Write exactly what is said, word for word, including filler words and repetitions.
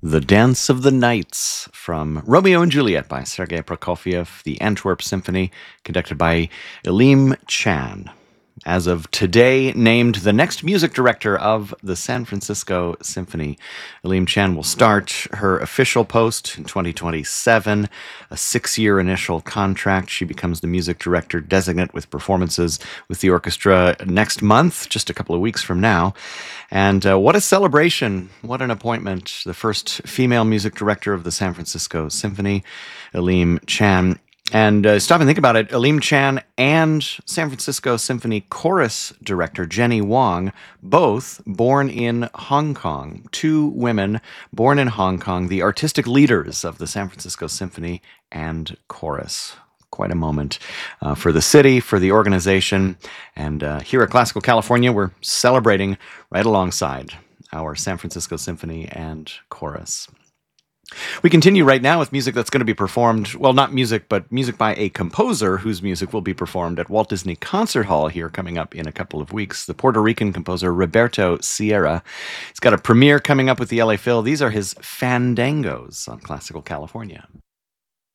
The Dance of the Knights from Romeo and Juliet by Sergei Prokofiev, the Antwerp Symphony, conducted by Elim Chan. As of today, named the next music director of the San Francisco Symphony. Elim Chan will start her official post in twenty twenty-seven, a six-year initial contract. She becomes the music director designate with performances with the orchestra next month, just a couple of weeks from now. And uh, what a celebration, what an appointment. The first female music director of the San Francisco Symphony, Elim Chan. And uh, stop and think about it. Elim Chan and San Francisco Symphony chorus director Jenny Wong, both born in Hong Kong. Two women born in Hong Kong, the artistic leaders of the San Francisco Symphony and chorus. Quite a moment uh, for the city, for the organization. And uh, here at Classical California, we're celebrating right alongside our San Francisco Symphony and chorus. We continue right now with music that's going to be performed, well, not music, but music by a composer whose music will be performed at Walt Disney Concert Hall here coming up in a couple of weeks. The Puerto Rican composer Roberto Sierra. He's got a premiere coming up with the L A Phil. These are his fandangos on Classical California.